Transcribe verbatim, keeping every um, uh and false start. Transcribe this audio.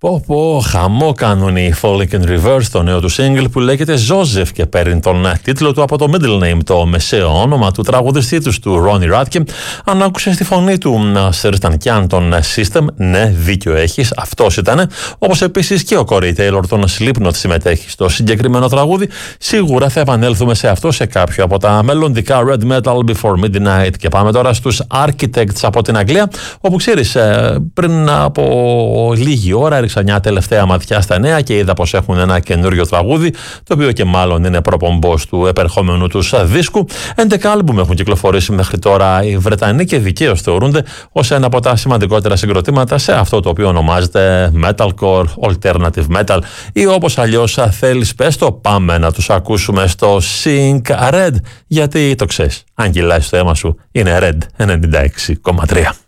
Πω πω, χαμό κάνουν οι Falling in Reverse, το νέο του single που λέγεται Joseph και παίρνει τον τίτλο του από το middle name, το μεσαίο όνομα του τραγουδιστή τους, του Ronnie Radke. Αν άκουσες τη φωνή του Serj Tankian των System, ναι, δίκιο έχεις, αυτός ήτανε. Όπως επίσης και ο Corey Taylor των Slipknot συμμετέχει στο συγκεκριμένο τραγούδι. Σίγουρα θα επανέλθουμε σε αυτό σε κάποιο από τα μελλοντικά Red Metal Before Midnight. Και πάμε τώρα στους Architects από την Αγγλία, όπου ξέρεις, πριν από λίγη ώρα έριξα μια τελευταία ματιά στα νέα και είδα πως έχουν ένα καινούριο τραγούδι, το οποίο και μάλλον είναι προπομπός του επερχόμενου τους δίσκου. έντεκα άλμπουμ έχουν κυκλοφορήσει μέχρι τώρα οι Βρετανοί και δικαίως θεωρούνται ως ένα από τα σημαντικότερα συγκροτήματα σε αυτό το οποίο ονομάζεται Metalcore, Alternative Metal ή όπως αλλιώς θέλεις πες το. Πάμε να τους ακούσουμε στο Sing Red, γιατί το ξέρεις, αν κυλάει στο αίμα σου είναι Red ενενήντα έξι κόμμα τρία.